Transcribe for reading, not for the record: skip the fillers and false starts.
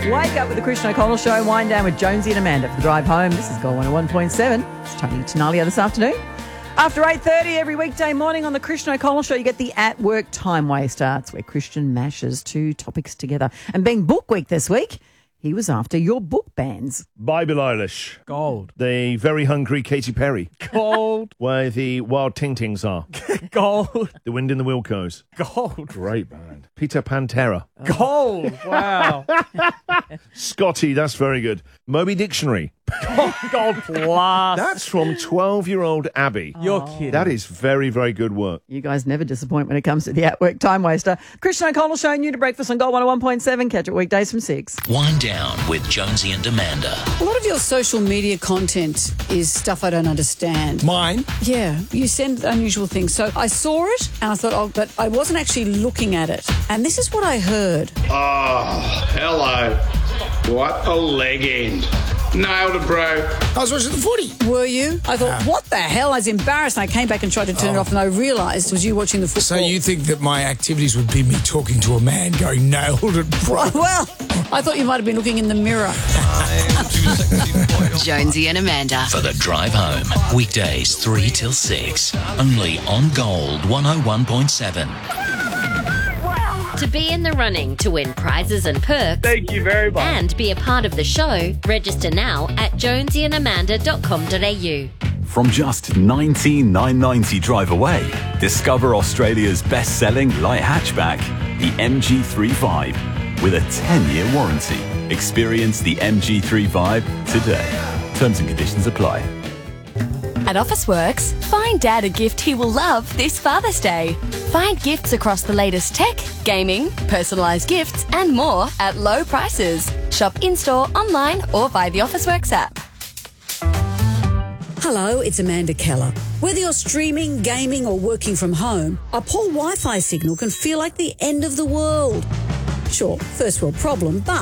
Wake up with the Christian O'Connell Show. Wind down with Jonesy and Amanda for the drive home. This is Gold 101.7. It's Tony Tenalia this afternoon. After 8:30 every weekday morning on the Christian O'Connell Show, you get the At Work Time Waster. It's where Christian mashes two topics together. And being Book Week this week, he was after your book bans. Bye, Billie Eilish. Gold. The very hungry Katy Perry. Gold. Where the Wild Ting-Tings are. Gold. The Wind in the Wilcos. Gold. Great band. Peter Pantera. Gold. Wow. Scotty, that's very good. Moby Dictionary. Gold plus. That's from 12-year-old Abby. You're kidding. That is very, very good work. You guys never disappoint when it comes to the At Work Time Waster. Christian O'Connell Show, new to breakfast on Gold 101.7. Catch it weekdays from 6. Wind down with Jonesy and Amanda. A lot of your social media content is stuff I don't understand. Mine? Yeah, you send unusual things. So I saw it and I thought, oh, but I wasn't actually looking at it. And this is what I heard. Oh, hello. What a leg end. Nailed it, bro. I was watching the footy. Were you? I thought, what the hell? I was embarrassed. And I came back and tried to turn it off and I realised it was you watching the football. So you think that my activities would be me talking to a man going, nailed it, bro? Well, I thought you might have been looking in the mirror. Jonesy and Amanda. For the drive home. Weekdays 3 till 6. Only on Gold 101.7. To be in the running to win prizes and perks. Thank you very much. And be a part of the show, register now at jonesyandamanda.com.au. From just $19,990 drive away, discover Australia's best-selling light hatchback, the MG3 with a 10-year warranty. Experience the MG3 today. Terms and conditions apply. At Officeworks, find Dad a gift he will love this Father's Day. Find gifts across the latest tech, gaming, personalised gifts and more at low prices. Shop in-store, online or via the Officeworks app. Hello, it's Amanda Keller. Whether you're streaming, gaming or working from home, a poor Wi-Fi signal can feel like the end of the world. Sure, first world problem, but